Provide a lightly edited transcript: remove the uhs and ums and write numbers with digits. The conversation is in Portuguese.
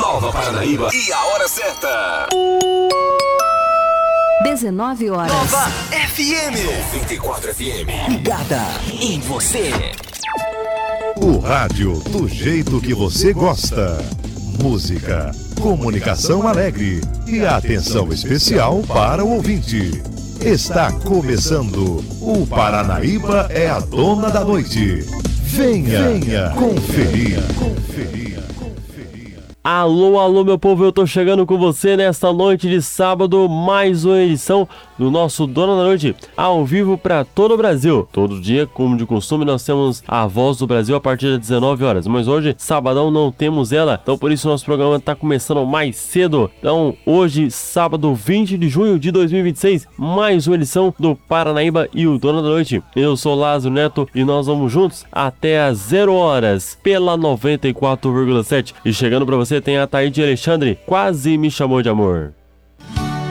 Nova Paranaíba e a hora certa. 19 horas. Nova FM 94 FM. Ligada em você. O rádio do jeito que você gosta. Música, comunicação alegre e atenção especial para o ouvinte. Está começando o Paranaíba é a Dona da Noite. Venha conferir. Alô, meu povo, eu tô chegando com você nesta noite de sábado, mais uma edição do nosso Dona da Noite, ao vivo para todo o Brasil. Todo dia, como de costume, nós temos a Voz do Brasil a partir das 19 horas, mas hoje, sabadão, não temos ela, então por isso nosso programa tá começando mais cedo. Então, hoje, sábado 20 de junho de 2026, mais uma edição do Paranaíba e o Dona da Noite. Eu sou Lázaro Neto e nós vamos juntos até às 0 horas, pela 94,7. E chegando para você tem a Taíde Alexandre, Quase Me Chamou de Amor.